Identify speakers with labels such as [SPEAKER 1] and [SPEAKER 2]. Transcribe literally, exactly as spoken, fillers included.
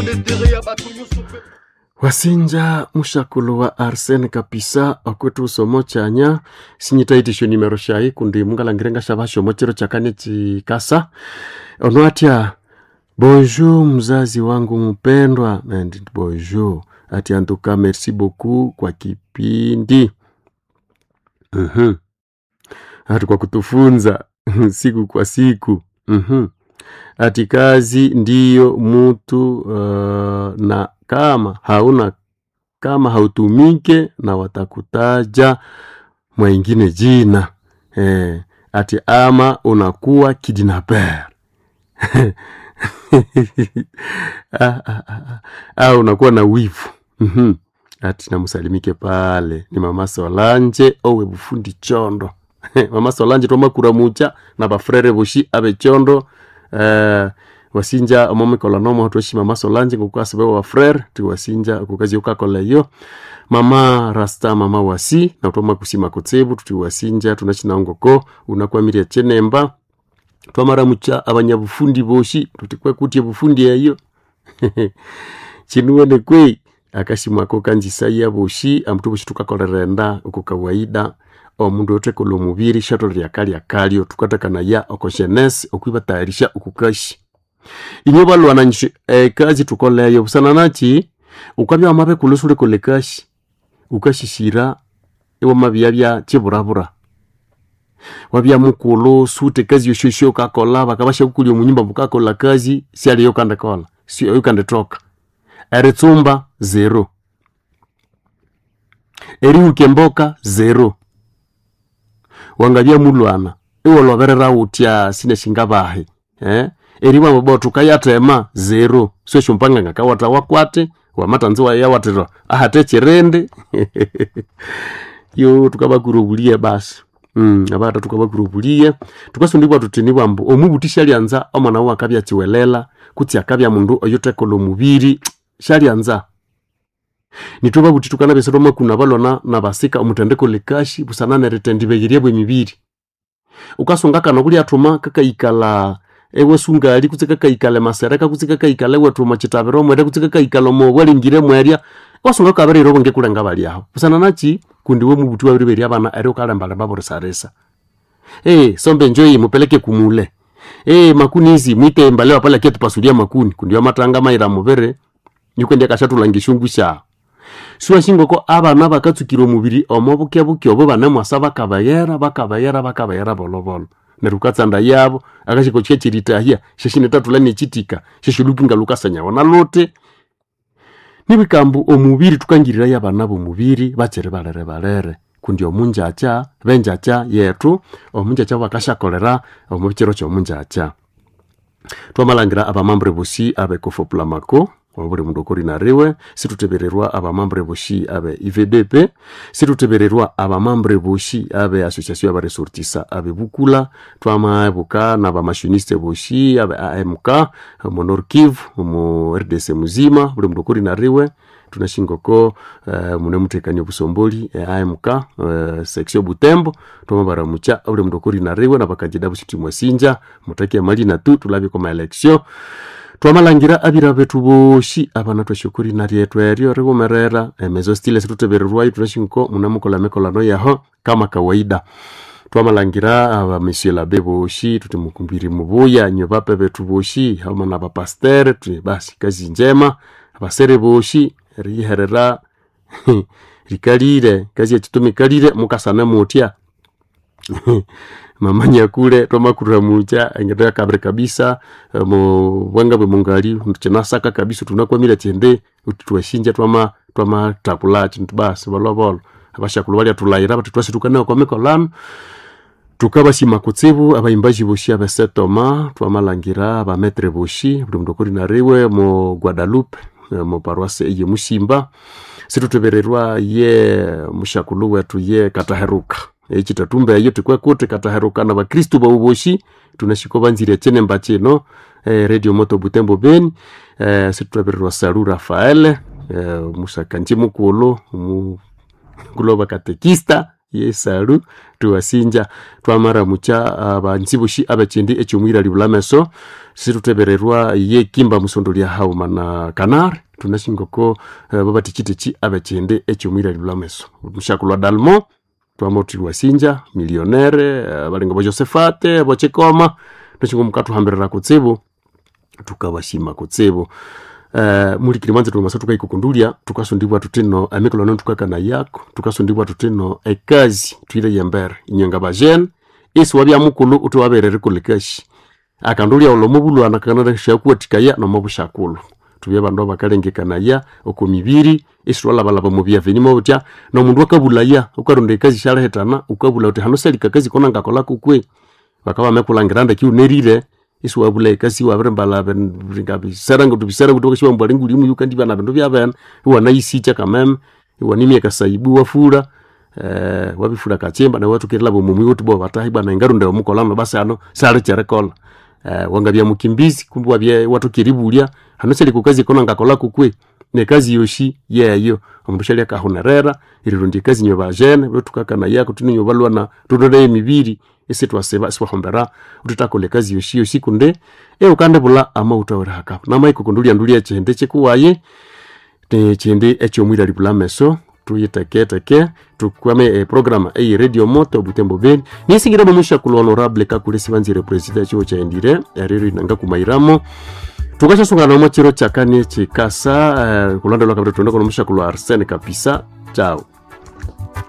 [SPEAKER 1] Wasinja mushakulu wa Arsene kapisa okwetu usomo chanya sinyitaitisho nimero shai kundi mungalangirenga shabasho mochero chakane chikasa onwatia bonjour mzazi wangu mpendwa and bonjour ati antuka merci beaucoup kwa kipindi mhm ati kwa kutufunza siku kwa siku mhm ati kazi ndiyo mtu uh, na kama hauna kama hautumike na watakutaja mwingine jina eh, ati ama unakuwa kidnapper ah, ah, ah, ah, unakuwa na wivu mm-hmm. Ati namusalimike pale ni mama Solange owe bufundi chondo mama Solange toma kuramucha na bafrere bushi abe chondo eh, wasinja omome kolanomo hotoshi mama Solange kukwasa bewa frere ti wasinja kukazi ukakola yo mama Rasta mama wasi na utoma kusima kutsebu tuti wasinja tunachina ngoko unakuwa miria chenemba twamara mucha abanyabufundi boshi tutikwe kuti bufundi yayo chinuwe kwe akashimwa ko kanjisa ya boshi amtu bushituka kolerenda uko kawaida omundu yote kolo mubiri shato lya kali akali tukatakana ya okoshenes okwiba tayarisha ukukashi inyo balwa nanyi eh, kazi tukoleyo busana nachi ukabya amabe kulusule kolekashi ukashishira ewa mabya bya chiburabura wabya mukulu sute kazi yoshosho kakola bakabasha kukuli omunyumba bukakola kazi siali yokanda kola si yokanda toka eretsumba zero eri ukemboka zero wangabya mulwana ewo loberera utya sine shingabahe eh eri babo botu kayatema zero so shumpanga ngakawata wakwate wamatanziwa ya watero ahate cherende yo tukabakurubulie basi mm abata tukabakurubulie tukasundibwa tutinibwa mbu omubutisha lyanza omwana wa akabya chiwelela kuti akabya mundu oyotekolo mubiri shalyanza nituba buti tukana besero kuna balona na basika omutendeko lekashi busanane retendibegirie bwe mibiri ukasonga kana kuli atuma kakaikala ewe sungali kutsika kaikale masereka kutsika kaikale watuma chitabero mwede kutsika kaikalo mo walingire mweria wasonga kabere robo ngekulenga bali aho busana nachi kundiwe mubuti wabiri beri abana ari ukalembala babore saresa eh sombe njoi mupeleke kumule eh makuni hizi mwite mbalewa pale ketu pasudia makuni kundiwa matanga maira mubere nyukwende kashatulangishungusha suwa shingoko abana bakatsukiro mubiri omobuke buke obo bana mwasaba kabayera bakabayera bakabayera bolobolo nerukatsanda yabo akashiko chechirita sheshine tatulani chitika sheshulukinga lukasanya wana lote nibikambu omubiri tukangirira yabana bo mubiri bachere balere balere kundi omunjacha benjacha yetu omunjacha bakashakolera omubichero kyo omunjacha twamalangira abamambre busi abe kofopula mako wabure mundokori na rewe situtebererwa abamambre bushi abe I V D P situtebererwa abamambre bushi abe association aba resortissa abe bukula twama buka na bamashioniste bushi abe A M K monor Kivu mu R D C muzima bure mundokori na rewe tunashingoko uh, mune mutekanya busomboli eh, A M K uh, section Butembo twama baramucha bure mundokori na rewe na bakajida bushiti mwasinja mutaki mali na tu tulabi kwa election twamalangira abira betu boshi abana twashukuri nari yetu erio regomerera emezo stile situtebererwa tunashinko munamukola mekolano yaho kama kawaida twamalangira aba monsieur la beboshi tutimukumbiri mubuya nyobape betu boshi hama na bapasteur tu basi kazi njema abasere boshi riherera rikalire kazi yatumikalire mukasana mutia mamanya kule toma kuramucha ngenda kabre kabisa mo wanga be mungali ntunasaka kabisa tunakwamira chende ututwashinja twama twama takulachi ntubasi balobolo abashakulu bali atulaira batutwasi tukana kwa mekolan tukabashima kutsebu abayimbaji boshi abasetoma twamalangira aba metre boshi bumdokori na rewe mo Guadalupe mo paroisse ye Musimba situtebererwa ye mushakulu wetu ye Kataheruka echi tatumbe yote kwa kote Kataheruka na bakristo ba uboshi tunashiko banzire chene mbacheno eh, Radio Moto Butembo Ben eh, situtebererwa Salu Rafael eh, Musa Kanji mukolo mu kuloba katekista yesalu tuwasinja twamara mucha abanzibushi abachindi ekyomwira libulameso situtebererwa ye kimba musondolia hauma na kanar tunashingoko uh, babati chitichi abachindi ekyomwira libulameso mushakulwa dalmo twamoti wasinja milionere uh, balinga bo Josefate bo Chekoma tushingo mukatu hambirira kutsibu tukabashima kutsibu Uh, muli kilimanza tumasa tukaikukundulia tukasundibwa tutino amikolo non tukakana yako tukasundibwa tutino ekazi twire yembere inyanga bajen isi wabya mukulu utuwaberere kulikashi akandulia olomubulu anakanada shakuwatikaya no mabushakulu tubye bando bakalengekana ya okomibiri isi wala balaba mubya venimo butya no mundu wakabulaya ukaronde ekazi sharahetana ukabula uti hano selika kazi kona ngakola kukwe bakaba mekulangiranda kiunerire isu wabula kasi wabrembala ben ringabi saranga tubisara kutoka shiwa mbali nguli mu yukandi bana bendo bya ben wana isicha kamem wanimye kasaibu wafura eh wabifura kachemba na watu kirala bomu muyotu bo batahi bana ingarunda omukolano basi ano sare cherekola eh wangabya mukimbizi kumbu wabye watu kiribulia hanoseli kukazi kona ngakola kukwe ne kazi yoshi yeyo omundu shali kahonerera irirundi kazi nyo bajene betukakana yako tuninyo balwana tudode mibiri ese twaseba swahombera utatakole kazi yoshi yoshi kunde e ukande bula ama utawera haka na maiko kundulia ndulia chende chekuwaye te chende ekyomwira libulameso tuyiteke teke tukwame e programa e radio moto Butembo Ben nisingira bamusha ku honorable kakulesi banzire president cyo cha endire erero inanga kumairamo tukasha sunga na mochiro chakane chikasa uh, kulanda lokabretonda kono musha ku Arsene Kapisa chao.